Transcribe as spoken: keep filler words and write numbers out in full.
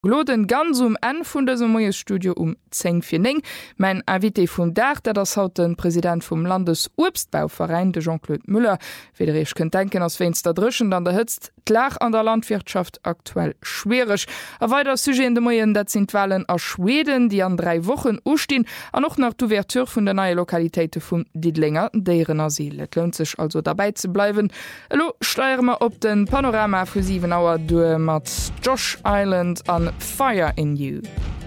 Gloden ganz um en vun der moes Studio um zehn vier neng. Mein Invité vum Dach, der das haut den Präsident vom Landesobstbauverein de Jean-Claude Müller. Weder ich könnt denken, als wenns da drschen, dann der hëtzt klar an der Landwirtschaft aktuell schwerisch. A weiter Sujet in de Moien, dat sind Wahlen a Schweden, die an drei Wochen ustehen, an noch nach d'Ouverture vun der neue Lokalitäte vum Diedlinger, deren Asyl. Et lohnt sich also dabei zu bleiben. Hallo, steuern wir op den Panorama für sieben Auer du mat Josh Island an Fire in You.